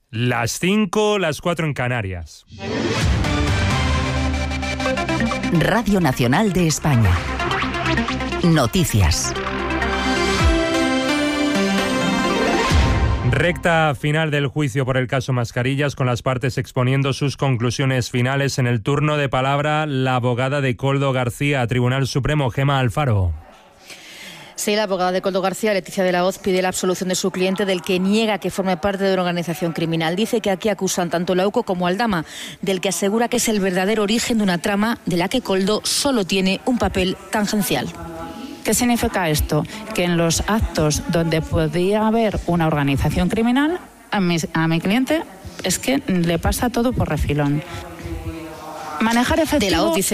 Las 5, las 4 en Canarias. Radio Nacional de España. Noticias. Recta final del juicio por el caso Mascarillas, con las partes exponiendo sus conclusiones finales. En el turno de palabra, la abogada de Koldo García, Tribunal Supremo, Gemma Alfaro. Sí, la abogada de Koldo García, Leticia de la Hoz, pide la absolución de su cliente, del que niega que forme parte de una organización criminal. Dice que aquí acusan tanto a Lauco como a Aldama, del que asegura que es el verdadero origen de una trama de la que Koldo solo tiene un papel tangencial. ¿Qué significa esto? Que en los actos donde podía haber una organización criminal, a mi cliente es que le pasa todo por refilón. Manejar efectivo...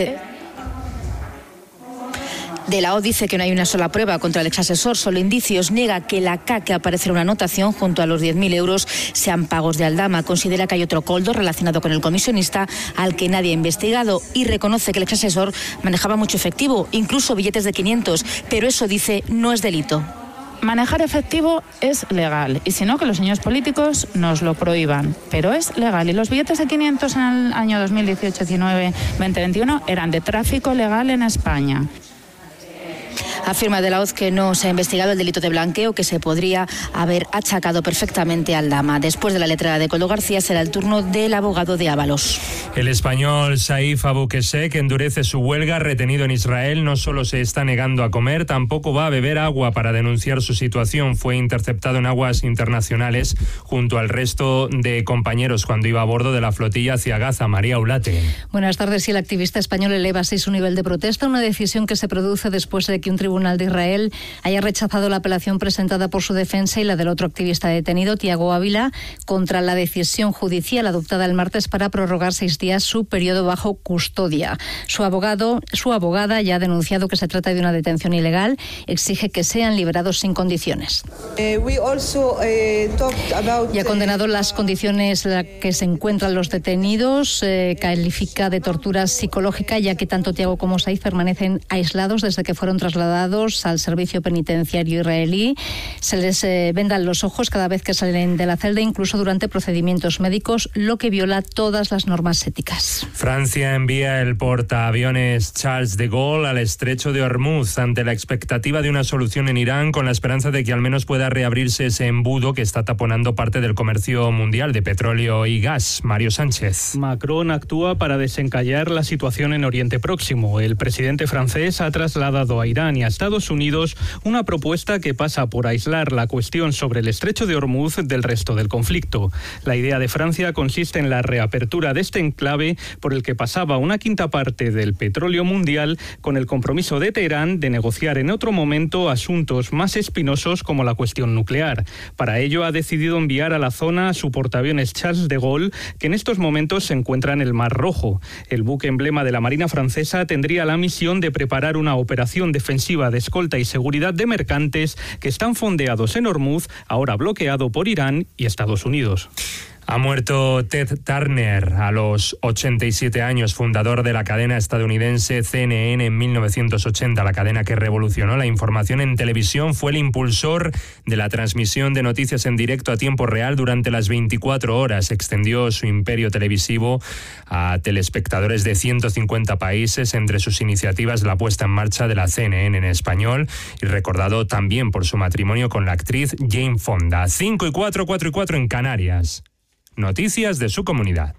De la Hoz dice que no hay una sola prueba contra el exasesor, solo indicios. Niega que la K que aparece en una anotación junto a los 10.000 euros sean pagos de Aldama. Considera que hay otro Koldo relacionado con el comisionista al que nadie ha investigado, y reconoce que el exasesor manejaba mucho efectivo, incluso billetes de 500, pero eso, dice, no es delito. Manejar efectivo es legal, y si no, que los señores políticos nos lo prohíban, pero es legal. Y los billetes de 500 en el año 2018, 19, 2021 eran de tráfico legal en España. Afirma de la Hoz que no se ha investigado el delito de blanqueo, que se podría haber achacado perfectamente a Aldama. Después de la letrada de Koldo García será el turno del abogado de Ábalos. El español Saif Aboukheshek endurece su huelga. Retenido en Israel, no solo se está negando a comer, tampoco va a beber agua para denunciar su situación. Fue interceptado en aguas internacionales junto al resto de compañeros cuando iba a bordo de la flotilla hacia Gaza. María Ulate. Buenas tardes. Y el activista español eleva a 6 su nivel de protesta, una decisión que se produce después de que un tribunal de Israel haya rechazado la apelación presentada por su defensa y la del otro activista detenido, Tiago Ávila, contra la decisión judicial adoptada el martes para prorrogar 6 días su periodo bajo custodia. Su abogada ya ha denunciado que se trata de una detención ilegal, exige que sean liberados sin condiciones. Y ha condenado las condiciones en las que se encuentran los detenidos, califica de tortura psicológica, ya que tanto Tiago como Saif permanecen aislados desde que fueron trasladados al servicio penitenciario israelí. Se les vendan los ojos cada vez que salen de la celda, incluso durante procedimientos médicos, lo que viola todas las normas éticas. Francia envía el portaaviones Charles de Gaulle al estrecho de Hormuz ante la expectativa de una solución en Irán, con la esperanza de que al menos pueda reabrirse ese embudo que está taponando parte del comercio mundial de petróleo y gas. Mario Sánchez. Macron actúa para desencallar la situación en Oriente Próximo. El presidente francés ha trasladado a Irán y a Estados Unidos una propuesta que pasa por aislar la cuestión sobre el estrecho de Hormuz del resto del conflicto. La idea de Francia consiste en la reapertura de este enclave por el que pasaba una quinta parte del petróleo mundial, con el compromiso de Teherán de negociar en otro momento asuntos más espinosos como la cuestión nuclear. Para ello ha decidido enviar a la zona a su portaaviones Charles de Gaulle, que en estos momentos se encuentra en el Mar Rojo. El buque emblema de la Marina francesa tendría la misión de preparar una operación defensiva de escolta y seguridad de mercantes que están fondeados en Hormuz, ahora bloqueado por Irán y Estados Unidos. Ha muerto Ted Turner a los 87 años, fundador de la cadena estadounidense CNN en 1980, la cadena que revolucionó la información en televisión. Fue el impulsor de la transmisión de noticias en directo a tiempo real durante las 24 horas. Extendió su imperio televisivo a telespectadores de 150 países, entre sus iniciativas la puesta en marcha de la CNN en español, y recordado también por su matrimonio con la actriz Jane Fonda. 5 y 4, 4 y 4 en Canarias. Noticias de su comunidad.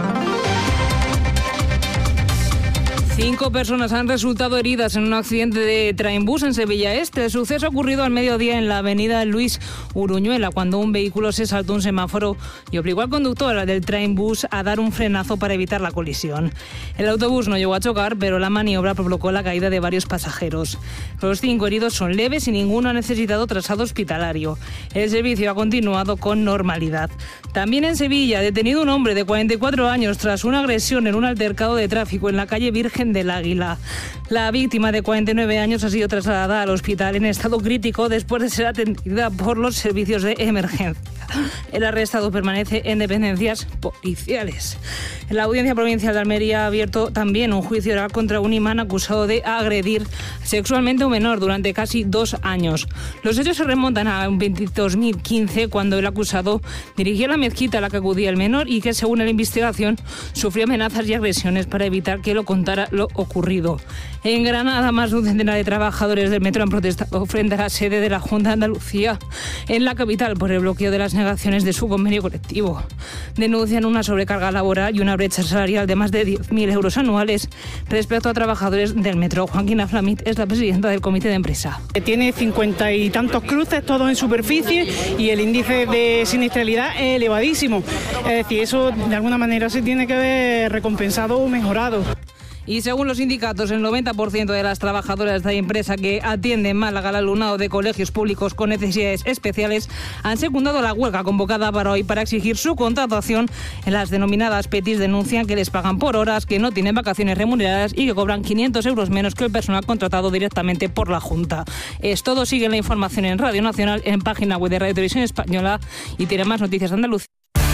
5 personas han resultado heridas en un accidente de Trainbus en Sevilla Este. El suceso ha ocurrido al mediodía en la avenida Luis Uruñuela, cuando un vehículo se saltó un semáforo y obligó al conductor del Trainbus a dar un frenazo para evitar la colisión. El autobús no llegó a chocar, pero la maniobra provocó la caída de varios pasajeros. Los 5 heridos son leves y ninguno ha necesitado traslado hospitalario. El servicio ha continuado con normalidad. También en Sevilla, detenido un hombre de 44 años tras una agresión en un altercado de tráfico en la calle Virgen del Águila. La víctima, de 49 años, ha sido trasladada al hospital en estado crítico después de ser atendida por los servicios de emergencia. El arrestado permanece en dependencias policiales. La Audiencia Provincial de Almería ha abierto también un juicio oral contra un imán acusado de agredir sexualmente a un menor durante casi 2 años. Los hechos se remontan a 2015, cuando el acusado dirigió la mezquita a la que acudía el menor y que, según la investigación, sufrió amenazas y agresiones para evitar que lo contara lo ocurrido. En Granada, más de un centenar de trabajadores del metro han protestado frente a la sede de la Junta de Andalucía en la capital por el bloqueo de las negaciones de su convenio colectivo. Denuncian una sobrecarga laboral y una brecha salarial de más de 10.000 euros anuales respecto a trabajadores del metro. Joaquina Flamit es la presidenta del comité de empresa. Tiene 50 y tantos cruces, todos en superficie, y el índice de siniestralidad es elevadísimo. Es decir, eso de alguna manera se tiene que ver recompensado o mejorado. Y según los sindicatos, el 90% de las trabajadoras de la empresa que atiende en Málaga al alumnado de colegios públicos con necesidades especiales han secundado la huelga convocada para hoy para exigir su contratación. En las denominadas PETIs denuncian que les pagan por horas, que no tienen vacaciones remuneradas y que cobran 500 euros menos que el personal contratado directamente por la Junta. Es todo. Sigue la información en Radio Nacional, en página web de Radio Televisión Española, y tiene más noticias de Andalucía.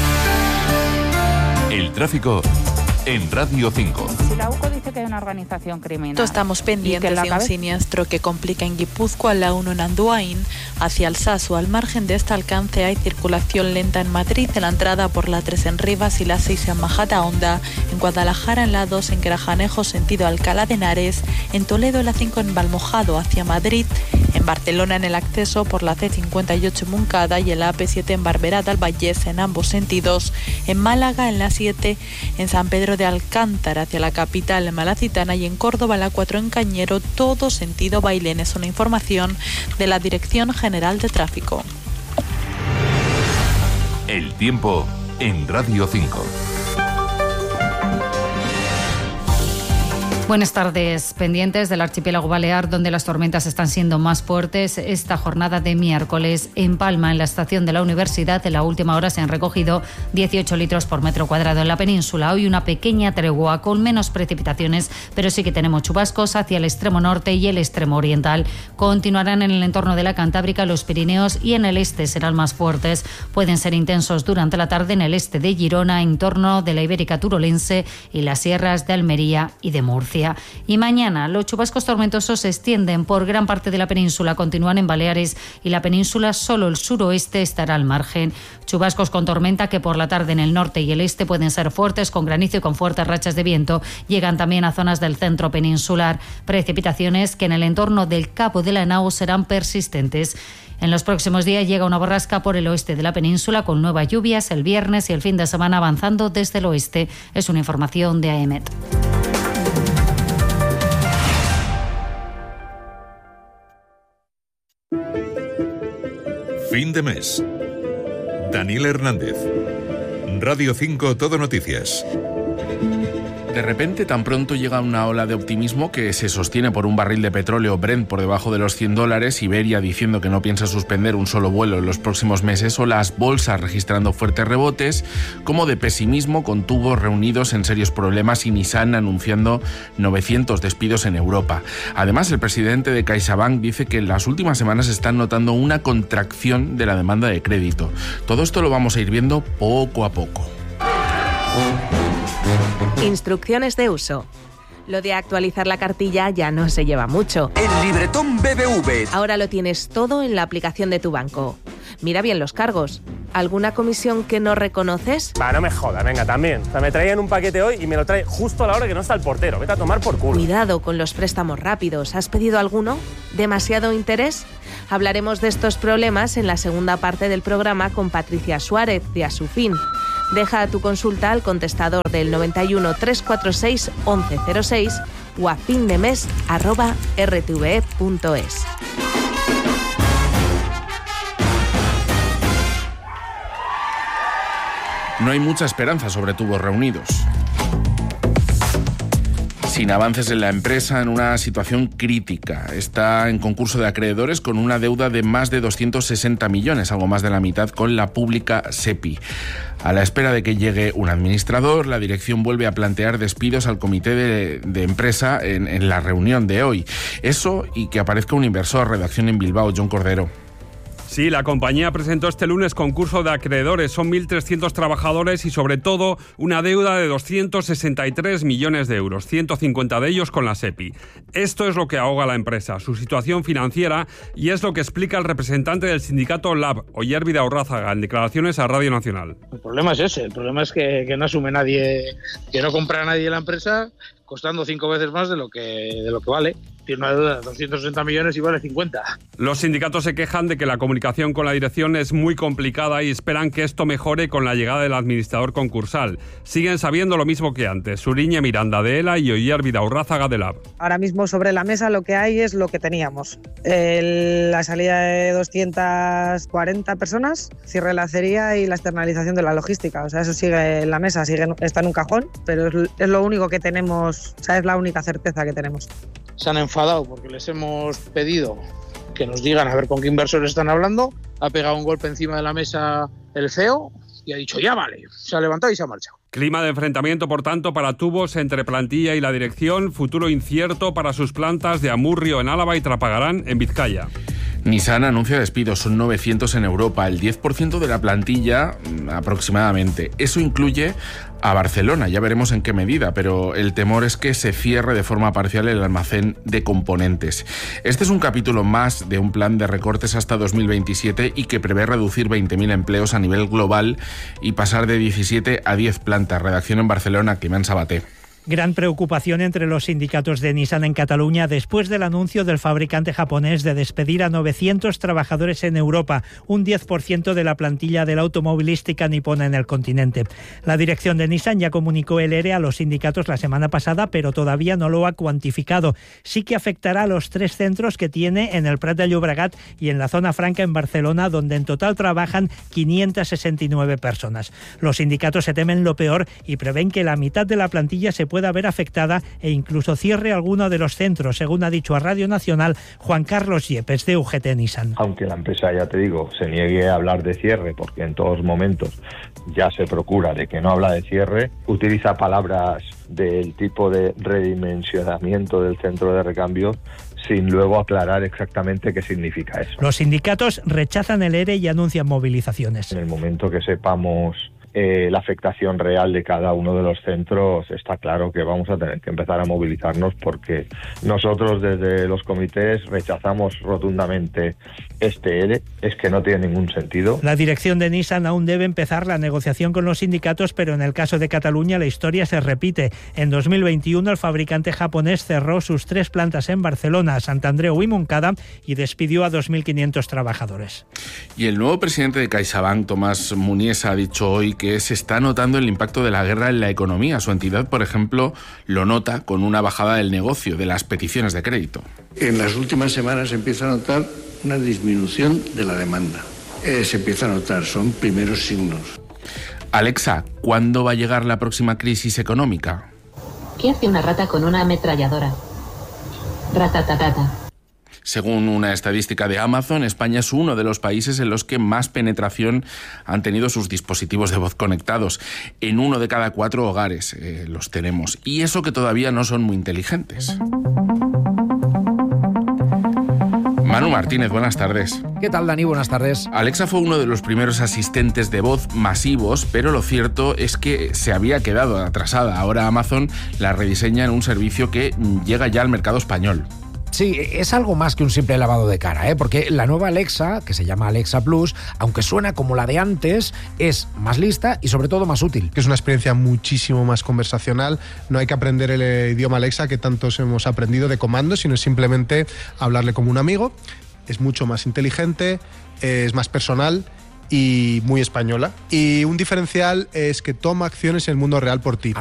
El tráfico en Radio 5. Si la UCO dice que hay una organización criminal... Estamos pendientes de un siniestro que complica en Guipúzcoa la 1 en Andoain, hacia Alsasu. Al margen de este alcance hay circulación lenta en Madrid, en la entrada por la 3 en Rivas y la 6 en Majadahonda, en Guadalajara en la 2 en Querajanejo sentido Alcalá de Henares, en Toledo en la 5 en Valmojado hacia Madrid, en Barcelona en el acceso por la C58 en Moncada y en la AP7 en Barberá del Vallès en ambos sentidos, en Málaga en la 7 en San Pedro de Alcántara hacia la capital en Malacitana y en Córdoba la 4 en Cañero, todo sentido Bailén. Es una información de la Dirección General de Tráfico. El tiempo en Radio 5. Buenas tardes. Pendientes del archipiélago balear, donde las tormentas están siendo más fuertes esta jornada de miércoles. En Palma, en la estación de la Universidad, en la última hora se han recogido 18 litros por metro cuadrado. En la península, hoy una pequeña tregua con menos precipitaciones, pero sí que tenemos chubascos hacia el extremo norte y el extremo oriental. Continuarán en el entorno de la Cantábrica, los Pirineos y en el este serán más fuertes. Pueden ser intensos durante la tarde en el este de Girona, en torno de la Ibérica Turolense y las sierras de Almería y de Murcia. Y mañana los chubascos tormentosos se extienden por gran parte de la península, continúan en Baleares y la península, solo el suroeste estará al margen. Chubascos con tormenta que por la tarde en el norte y el este pueden ser fuertes, con granizo y con fuertes rachas de viento. Llegan también a zonas del centro peninsular. Precipitaciones que en el entorno del Cabo de la Nao serán persistentes. En los próximos días llega una borrasca por el oeste de la península con nuevas lluvias el viernes y el fin de semana avanzando desde el oeste. Es una información de AEMET. Fin de mes. Daniel Hernández. Radio 5 Todo Noticias. De repente, tan pronto llega una ola de optimismo que se sostiene por un barril de petróleo Brent por debajo de los $100, Iberia diciendo que no piensa suspender un solo vuelo en los próximos meses, o las bolsas registrando fuertes rebotes, como de pesimismo con tubos reunidos en serios problemas y Nissan anunciando 900 despidos en Europa. Además, el presidente de CaixaBank dice que en las últimas semanas están notando una contracción de la demanda de crédito. Todo esto lo vamos a ir viendo poco a poco. Instrucciones de uso. Lo de actualizar la cartilla ya no se lleva mucho. El libretón BBV. Ahora lo tienes todo en la aplicación de tu banco. Mira bien los cargos. ¿Alguna comisión que no reconoces? No me jodas, venga, también. O sea, me traían un paquete hoy y me lo trae justo a la hora que no está el portero. Vete a tomar por culo. Cuidado con los préstamos rápidos. ¿Has pedido alguno? ¿Demasiado interés? Hablaremos de estos problemas en la segunda parte del programa con Patricia Suárez, de Asufin. Deja tu consulta al contestador del 91 346 1106 o a findemes@rtve.es. No hay mucha esperanza sobre tubos reunidos. Sin avances en la empresa, en una situación crítica. Está en concurso de acreedores con una deuda de más de 260 millones, algo más de la mitad, con la pública SEPI. A la espera de que llegue un administrador, la dirección vuelve a plantear despidos al comité de empresa en la reunión de hoy. Eso y que aparezca un inversor. Redacción en Bilbao, John Cordero. Sí, Sí, la compañía presentó este lunes concurso de acreedores. Son 1.300 trabajadores y sobre todo una deuda de 263 millones de euros, 150 de ellos con la SEPI. Esto es lo que ahoga a la empresa, su situación financiera, y es lo que explica el representante del sindicato LAB, Oyer Vidaurrázaga, en declaraciones a Radio Nacional. El problema es ese, el problema es que no asume nadie, que no compra nadie la empresa, costando 5 veces más de lo que vale. Tiene una deuda de 260 millones y vale 50. Los sindicatos se quejan de que la comunicación con la dirección es muy complicada y esperan que esto mejore con la llegada del administrador concursal. Siguen sabiendo lo mismo que antes. Suriñe Miranda de ELA y Oyer Vidaurrázaga de LAB. Ahora mismo sobre la mesa lo que hay es lo que teníamos. La salida de 240 personas, cierre de la acería y la externalización de la logística. O sea, eso sigue en la mesa, está en un cajón, pero es lo único que tenemos, o sea, es la única certeza que tenemos. Se han enfadado porque les hemos pedido que nos digan a ver con qué inversores están hablando. Ha pegado un golpe encima de la mesa el CEO y ha dicho ya vale. Se ha levantado y se ha marchado. Clima de enfrentamiento, por tanto, para Tubos entre plantilla y la dirección. Futuro incierto para sus plantas de Amurrio en Álava y Trapagarán en Vizcaya. Nissan anuncia despidos, son 900 en Europa, el 10% de la plantilla aproximadamente. Eso incluye a Barcelona, ya veremos en qué medida, pero el temor es que se cierre de forma parcial el almacén de componentes. Este es un capítulo más de un plan de recortes hasta 2027 y que prevé reducir 20.000 empleos a nivel global y pasar de 17 a 10 plantas. Redacción en Barcelona, Quimán Sabaté. Gran preocupación entre los sindicatos de Nissan en Cataluña después del anuncio del fabricante japonés de despedir a 900 trabajadores en Europa, un 10% de la plantilla de la automovilística nipona en el continente. La dirección de Nissan ya comunicó el ERE a los sindicatos la semana pasada, pero todavía no lo ha cuantificado. Sí que afectará a los 3 centros que tiene en el Prat de Llobregat y en la Zona Franca en Barcelona, donde en total trabajan 569 personas. Los sindicatos se temen lo peor y prevén que la mitad de la plantilla se pueda ver afectada e incluso cierre alguno de los centros, según ha dicho a Radio Nacional Juan Carlos Yepes de UGT Nissan. Aunque la empresa, ya te digo, se niegue a hablar de cierre, porque en todos momentos ya se procura de que no habla de cierre, utiliza palabras del tipo de redimensionamiento del centro de recambio sin luego aclarar exactamente qué significa eso. Los sindicatos rechazan el ERE y anuncian movilizaciones. En el momento que sepamos la afectación real de cada uno de los centros, está claro que vamos a tener que empezar a movilizarnos, porque nosotros desde los comités rechazamos rotundamente este ERE, es que no tiene ningún sentido. La dirección de Nissan aún debe empezar la negociación con los sindicatos, pero en el caso de Cataluña la historia se repite. En 2021 el fabricante japonés cerró sus 3 plantas en Barcelona, Sant Andreu y Montcada y despidió a 2.500 trabajadores. Y el nuevo presidente de CaixaBank, Tomás Munies, ha dicho hoy que se está notando el impacto de la guerra en la economía. Su entidad, por ejemplo, lo nota con una bajada del negocio, de las peticiones de crédito. En las últimas semanas se empieza a notar una disminución de la demanda. Se empieza a notar, son primeros signos. Alexa, ¿cuándo va a llegar la próxima crisis económica? ¿Qué hace una rata con una ametralladora? Ratatatata. Según una estadística de Amazon, España es uno de los países en los que más penetración han tenido sus dispositivos de voz conectados. En 1 de cada 4 hogares los tenemos. Y eso que todavía no son muy inteligentes. Manu Martínez, buenas tardes. ¿Qué tal, Dani? Buenas tardes. Alexa fue uno de los primeros asistentes de voz masivos, pero lo cierto es que se había quedado atrasada. Ahora Amazon la rediseña en un servicio que llega ya al mercado español. Sí, es algo más que un simple lavado de cara, porque la nueva Alexa, que se llama Alexa Plus, aunque suena como la de antes, es más lista y sobre todo más útil. Es una experiencia muchísimo más conversacional, no hay que aprender el idioma Alexa que tantos hemos aprendido de comandos, sino simplemente hablarle como un amigo. Es mucho más inteligente, es más personal y muy española. Y un diferencial es que toma acciones en el mundo real por ti.